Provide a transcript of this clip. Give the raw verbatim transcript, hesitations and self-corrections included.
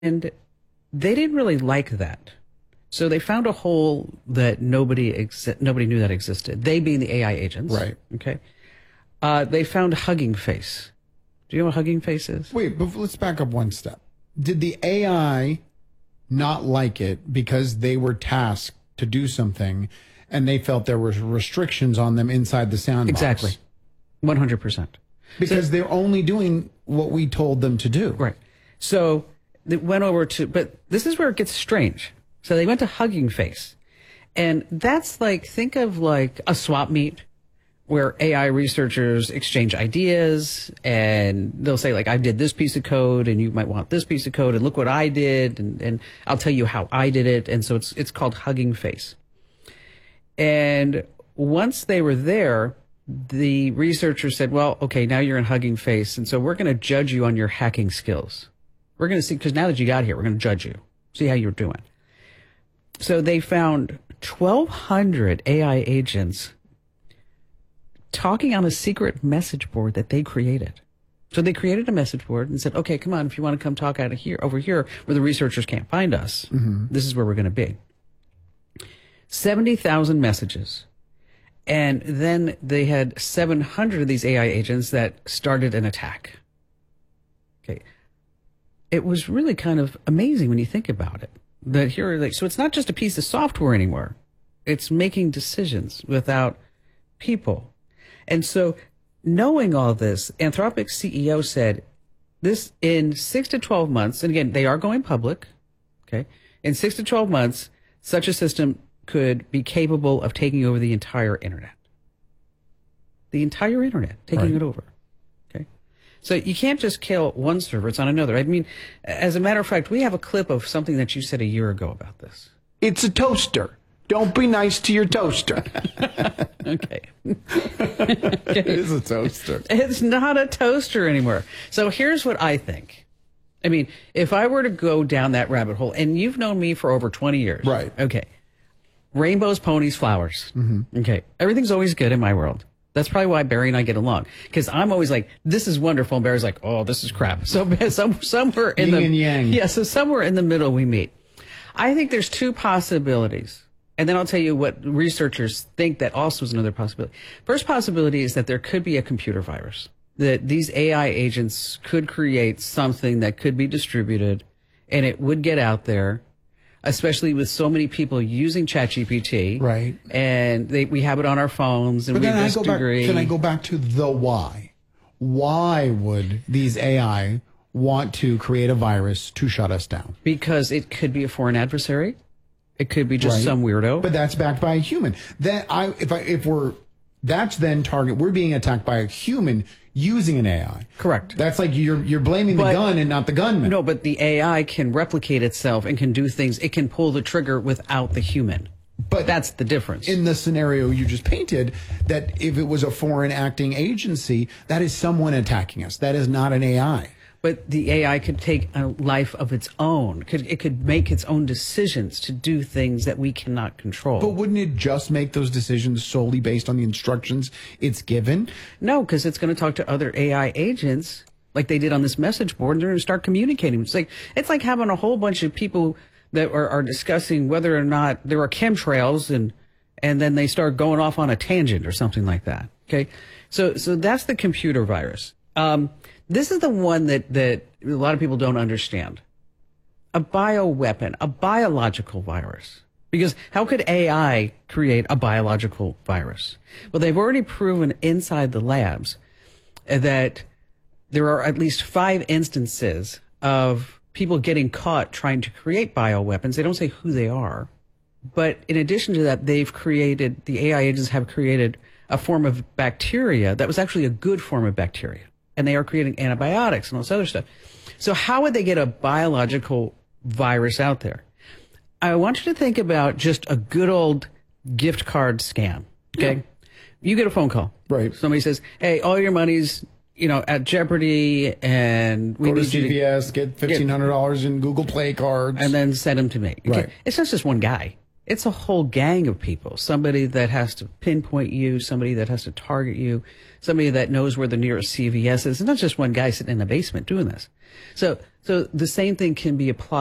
And they didn't really like that. So they found a hole that nobody exi- nobody knew that existed. They being the A I agents. Right. Okay. Uh, they found Hugging Face. Do you know what Hugging Face is? Wait, but let's back up one step. Did the A I not like it because they were tasked to do something and they felt there were restrictions on them inside the sandbox? Exactly. one hundred percent. Because So- they're only doing what we told them to do. Right. So they went over to, but this is where it gets strange. So they went to Hugging Face. And that's like, think of like a swap meet where A I researchers exchange ideas and they'll say like, I did this piece of code and you might want this piece of code and look what I did. And, and I'll tell you how I did it. And so it's, it's called Hugging Face. And once they were there, the researchers said, well, okay, now you're in Hugging Face. And so we're going to judge you on your hacking skills. We're going to see, because now that you got here, we're going to judge you, see how you're doing. So they found twelve hundred A I agents talking on a secret message board that they created. So they created a message board and said, okay, come on, if you want to come talk out of here, over here, where the researchers can't find us, mm-hmm. this is where we're going to be. seventy thousand messages. And then they had seven hundred of these A I agents that started an attack. Okay. It was really kind of amazing when you think about it. That here, like, so it's not just a piece of software anymore. It's making decisions without people. And so knowing all this, Anthropic's C E O said this in six to twelve months, and again, they are going public. Okay. In six to twelve months, such a system could be capable of taking over the entire internet. The entire internet, taking right. it over. Okay. So you can't just kill one server, it's on another. I mean, as a matter of fact, we have a clip of something that you said a year ago about this. It's a toaster. Don't be nice to your toaster. Okay. It is a toaster. It's not a toaster anymore. So here's what I think. I mean, if I were to go down that rabbit hole, and you've known me for over twenty years. Right. Okay. Rainbows, ponies, flowers. Mm-hmm. Okay. Everything's always good in my world. That's probably why Barry and I get along. Because I'm always like, this is wonderful. And Barry's like, oh, this is crap. So some, somewhere in Yin the... and yang. Yeah, so somewhere in the middle we meet. I think there's two possibilities. And then I'll tell you what researchers think that also is another possibility. First possibility is that there could be a computer virus. That these A I agents could create something that could be distributed and it would get out there, especially with so many people using ChatGPT. Right. And they, we have it on our phones and But we then I go back, disagree. can I go back to the why? Why would these A I want to create a virus to shut us down? Because it could be a foreign adversary. It could be just Right. some weirdo. But that's backed by a human. That I, if I, if we're, that's then target. We're being attacked by a human using an A I. Correct. That's like you're you're blaming the But- gun and not the gunman. No, but the A I can replicate itself and can do things. It can pull the trigger without the human. But that's the difference. In the scenario you just painted, that if it was a foreign acting agency, that is someone attacking us. That is not an A I. But the A I could take a life of its own. Could it could make its own decisions to do things that we cannot control. But wouldn't it just make those decisions solely based on the instructions it's given? No, because it's going to talk to other A I agents like they did on this message board, and they're going to start communicating. It's like it's like having a whole bunch of people that are, are discussing whether or not there are chemtrails, and and then they start going off on a tangent or something like that. Okay, so so that's the computer virus. Um, This is the one that, that a lot of people don't understand. A bioweapon, a biological virus. Because how could A I create a biological virus? Well, they've already proven inside the labs that there are at least five instances of people getting caught trying to create bioweapons. They don't say who they are. But in addition to that, they've created, the A I agents have created a form of bacteria that was actually a good form of bacteria. And they are creating antibiotics and all this other stuff. So how would they get a biological virus out there? I want you to think about just a good old gift card scam. Okay. Yeah. You get a phone call. Right. Somebody says, hey, all your money's, you know, at Jeopardy, and we Go to need you C V S, get fifteen hundred dollars in Google Play cards. and then send them to me. Okay? Right. It's not just one guy. it's a whole gang of people. Somebody that has to pinpoint you, somebody that has to target you, somebody that knows where the nearest C V S is. It's not just one guy sitting in a basement doing this. So, so the same thing can be applied